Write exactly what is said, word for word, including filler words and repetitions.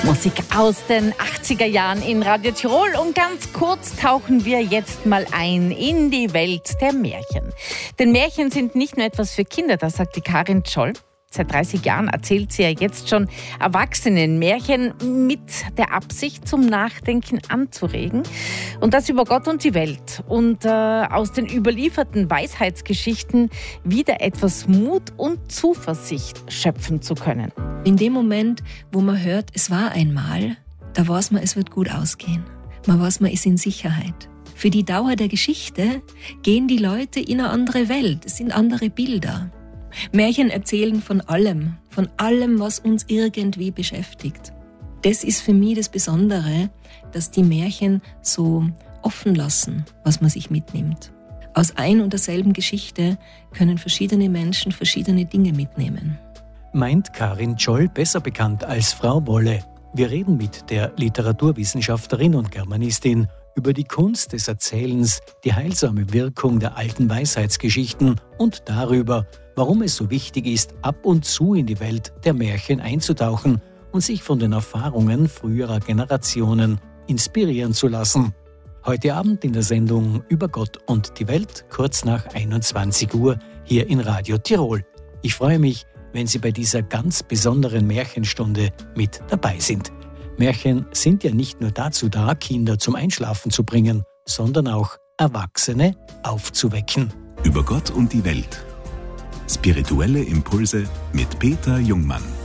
Musik aus den achtziger Jahren in Radio Tirol und ganz kurz tauchen wir jetzt mal ein in die Welt der Märchen. Denn Märchen sind nicht nur etwas für Kinder, das sagt die Karin Tscholl. Seit dreißig Jahren erzählt sie ja jetzt schon Erwachsenen Märchen mit der Absicht, zum Nachdenken anzuregen. Und das über Gott und die Welt. Und äh, aus den überlieferten Weisheitsgeschichten wieder etwas Mut und Zuversicht schöpfen zu können. In dem Moment, wo man hört, es war einmal, da weiß man, es wird gut ausgehen. Man weiß, man ist in Sicherheit. Für die Dauer der Geschichte gehen die Leute in eine andere Welt. Es sind andere Bilder. Märchen erzählen von allem, von allem, was uns irgendwie beschäftigt. Das ist für mich das Besondere, dass die Märchen so offen lassen, was man sich mitnimmt. Aus ein und derselben Geschichte können verschiedene Menschen verschiedene Dinge mitnehmen. Meint Karin Tscholl, besser bekannt als Frau Wolle. Wir reden mit der Literaturwissenschaftlerin und Germanistin über die Kunst des Erzählens, die heilsame Wirkung der alten Weisheitsgeschichten und darüber, warum es so wichtig ist, ab und zu in die Welt der Märchen einzutauchen und sich von den Erfahrungen früherer Generationen inspirieren zu lassen. Heute Abend in der Sendung Über Gott und die Welt, kurz nach einundzwanzig Uhr, hier in Radio Tirol. Ich freue mich, wenn Sie bei dieser ganz besonderen Märchenstunde mit dabei sind. Märchen sind ja nicht nur dazu da, Kinder zum Einschlafen zu bringen, sondern auch Erwachsene aufzuwecken. Über Gott und die Welt. Spirituelle Impulse mit Peter Jungmann.